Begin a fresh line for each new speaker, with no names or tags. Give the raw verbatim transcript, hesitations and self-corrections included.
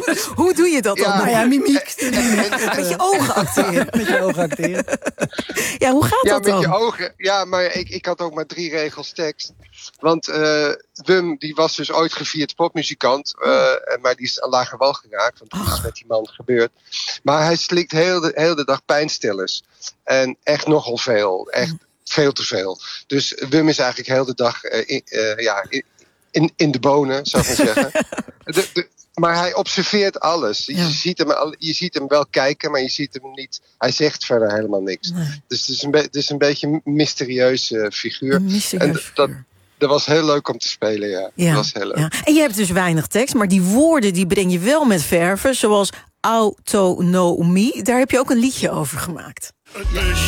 Hoe doe je dat dan?
Ja.
Nou ja, mimiek.
En- en- en-
Met je ogen acteren.
Met je ogen acteren.
Ja, hoe gaat
Ja,
dat
met
dan?
je ogen. Ja, maar ik, ik had ook maar drie regels tekst. Want eh, Wum, die was dus ooit gevierd popmuzikant. eh, maar die is aan lager wal geraakt. Want wat is met die man gebeurd. Maar hij slikt heel de, heel de dag pijnstillers. En echt nogal veel. Echt veel te veel. Dus Wum is eigenlijk heel de dag eh, in, eh, ja, in, in, in de bonen, zou ik maar zeggen. De, de, maar hij observeert alles. Je,
Ja.
ziet hem, al- je ziet hem wel kijken, maar je ziet hem niet. Hij zegt verder helemaal niks.
Nee.
Dus het is een, be- het is een beetje een mysterieuze figuur.
Een mysterieus
En d- dat,
figuur.
dat was heel leuk om te spelen, ja.
Ja,
Dat was heel leuk.
ja. En je hebt dus weinig tekst, maar die woorden die breng je wel met verven, zoals autonomie. Daar heb je ook een liedje over gemaakt.